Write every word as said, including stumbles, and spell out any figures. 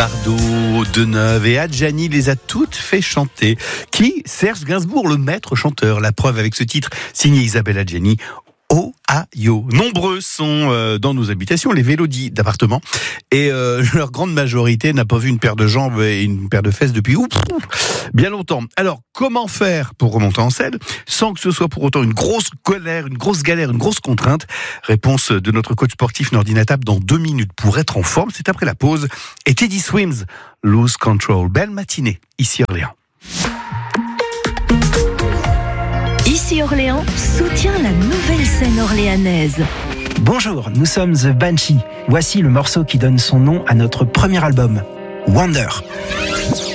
Bardot, Deneuve et Adjani les a toutes fait chanter. Qui ? Serge Gainsbourg, le maître chanteur. La preuve avec ce titre signé Isabelle Adjani. Ohio. Nombreux sont euh, dans nos habitations les vélodis d'appartements et euh, leur grande majorité n'a pas vu une paire de jambes et une paire de fesses depuis oups, bien longtemps. Alors comment faire pour remonter en selle sans que ce soit pour autant une grosse colère, une grosse galère, une grosse contrainte ? Réponse de notre coach sportif Nordine Tap dans deux minutes pour être en forme. C'est après la pause. Et Teddy Swims, Lose Control. Belle matinée ici à Orléans. Ici Orléans soutient la nouvelle scène orléanaise. Bonjour, nous sommes The Banshee. Voici le morceau qui donne son nom à notre premier album, Wonder.